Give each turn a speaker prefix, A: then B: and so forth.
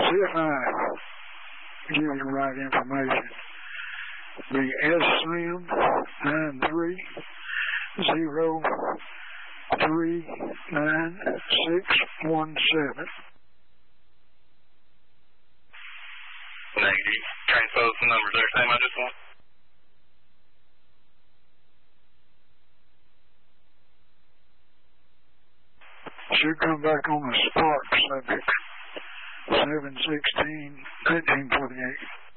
A: See if I give you the right information. Be SSIM 930399617.
B: Negative. Transpose some numbers there, same I just want.
A: Should come back on the Spark subject. 7/16/1948.